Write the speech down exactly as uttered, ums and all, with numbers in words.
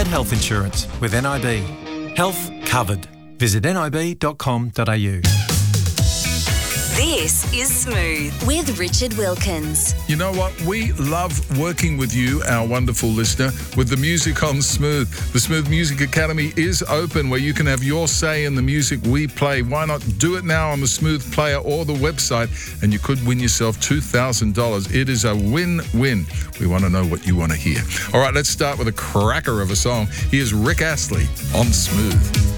about health insurance with N I B. Health covered. Visit nib dot com dot a u. This is Smooth with Richard Wilkins. You know what? We love working with you, our wonderful listener, with the music on Smooth. The Smooth Music Academy is open where you can have your say in the music we play. Why not do it now on the Smooth Player or the website, and you could win yourself two thousand dollars. It is a win-win. We want to know what you want to hear. All right, let's start with a cracker of a song. Here's Rick Astley on Smooth.